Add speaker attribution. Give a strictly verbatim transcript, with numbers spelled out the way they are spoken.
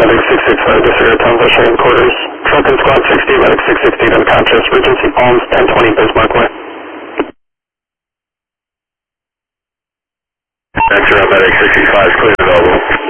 Speaker 1: Medic six six five, disregard Tom Bush, quarters. Truck and squad sixty, Medic six sixty, unconscious. Regency Palms, ten twenty Bismarck Way.
Speaker 2: Vector on Medic sixty-five, clear